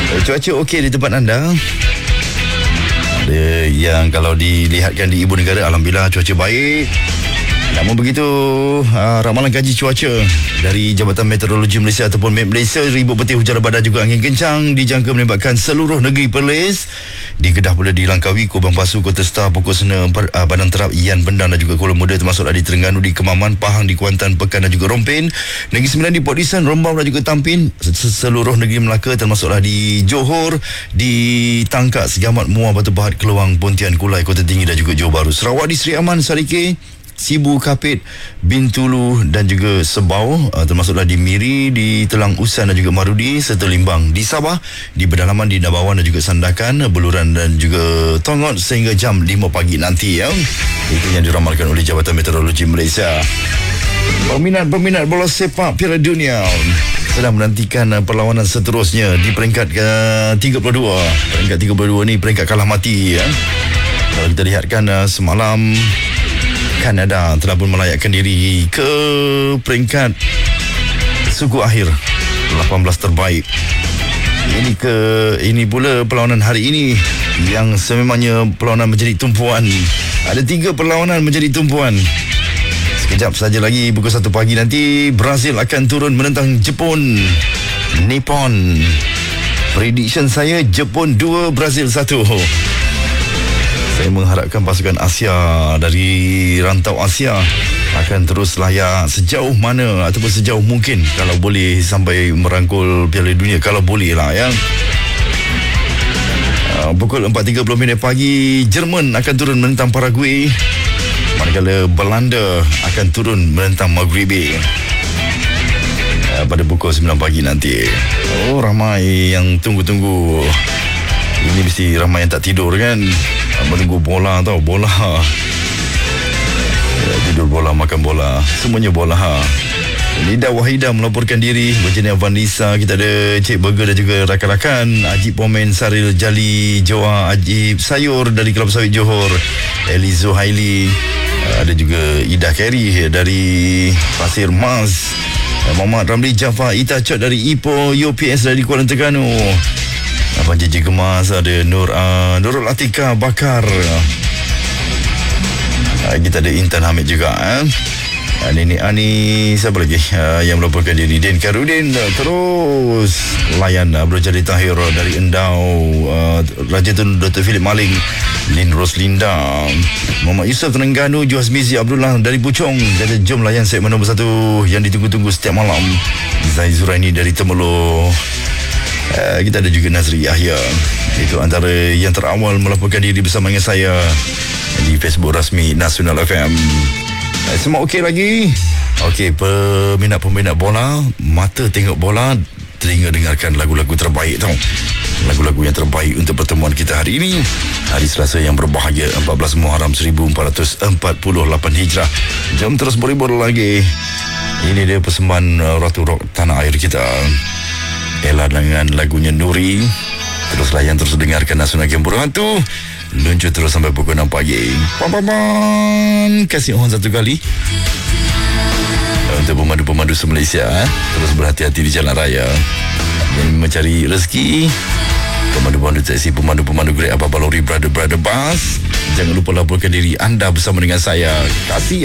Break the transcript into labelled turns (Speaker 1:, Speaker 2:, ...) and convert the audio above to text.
Speaker 1: Cuaca okey di tempat anda? Ada yang kalau dilihatkan di ibu negara, alhamdulillah cuaca baik. Namun begitu, ramalan kaji cuaca dari Jabatan Meteorologi Malaysia ataupun MET Malaysia, ribut petir, hujan badai juga angin kencang dijangka menyebabkan seluruh negeri Perlis. Di Kedah pula di Langkawi, Kubang Pasu, Kota Star, Pokok Sena, Padang Terap, Ian, Bendang dan juga Kuala Muda, termasuklah di Terengganu, di Kemaman, Pahang, di Kuantan, Pekan dan juga Rompin. Negeri Sembilan di Port Dickson, Rembau dan juga Tampin. Seluruh negeri Melaka termasuklah di Johor, di Tangkak, Segamat, Muar, Batu Pahat, Keluang, Pontian, Kulai, Kota Tinggi dan juga Johor Bahru. Sarawak di Seri Aman, Sarike, Sibu, Kapit, Bintulu dan juga Sebau, termasuklah di Miri, di Telang Usan dan juga Marudi, serta Limbang. Di Sabah, di Pedalaman, di Nabawan dan juga Sandakan, Beluran dan juga Tongot sehingga jam 5 pagi nanti ya. Itu yang diramalkan oleh Jabatan Meteorologi Malaysia. Peminat bola sepak Piala Dunia sedang menantikan perlawanan seterusnya di peringkat 32. Peringkat 32 ni peringkat kalah mati ya. Kalau kita lihatkan semalam, Kanada telah pun melayakkan diri ke peringkat suku akhir 18 terbaik. Ini pula perlawanan hari ini yang sememangnya perlawanan menjadi tumpuan. Ada 3 perlawanan menjadi tumpuan. Sekejap saja lagi pukul 1 pagi nanti Brazil akan turun menentang Jepun. Nippon. Prediction saya Jepun 2, Brazil 1. Saya mengharapkan pasukan Asia dari rantau Asia akan terus layak sejauh mana ataupun sejauh mungkin, kalau boleh sampai merangkul Piala Dunia, kalau boleh lah ya. Pukul 4.30 pagi Jerman akan turun menentang Paraguay, manakala Belanda akan turun menentang Maghribi pada pukul 9 pagi nanti. Ramai yang tunggu-tunggu. Ini mesti ramai yang tak tidur kan, menunggu bola tau. Bola tidur bola, makan bola, semuanya bola. Nida Wahida melaporkan diri, Virginia Vanessa, kita ada Cik Burger dan juga rakan-rakan, Ajib Pomen, Saril Jali, Joa Ajib Sayur dari Kelab Sawit Johor, Eli Zuhaili, ada juga Ida Carey dari Pasir Mas, Muhammad Ramli Jafar, Ita Chot dari Ipoh, UPS dari Kuala Terengganu, Abang JJ Gemas, ada Nurul Atika Bakar, kita ada Intan Hamid juga. Nenek Ani, siapa lagi yang melaporkan diri? Den Karudin terus layan. Bro Jadi Tahir dari Endau, Raja Tun Dr. Philip Maling, Lin Roslinda, Muhammad Yusof Terengganu, Juhas Mizi Abdullah dari Puchong. Jadi jom layan segmen nombor 1 yang ditunggu-tunggu setiap malam. Zai Zuraini dari Temerloh. Kita ada juga Nazri Yahya. Itu antara yang terawal melaporkan diri bersama dengan saya di Facebook rasmi Nasional FM. Semua okey lagi? Okey, peminat-peminat bola, mata tengok bola, telinga dengarkan lagu-lagu terbaik tau. Lagu-lagu yang terbaik untuk pertemuan kita hari ini, hari Selasa yang berbahagia, 14 Muharram 1448 Hijrah. Jom terus beribur lagi. Ini dia persembahan Ratu Rock tanah air kita, Ella dengan lagunya Nuri. Terus layan, terus dengarkan Nasional Game Hantu. Luncur terus sampai pukul 6 pagi. Kasih orang satu kali untuk pemandu-pemandu se-Malaysia, terus berhati-hati di jalan raya yang mencari rezeki. Pemandu-pemandu taksi, pemandu-pemandu Grab, apa-apa lori, brother bus, jangan lupa laporkan diri anda bersama dengan saya. Kasih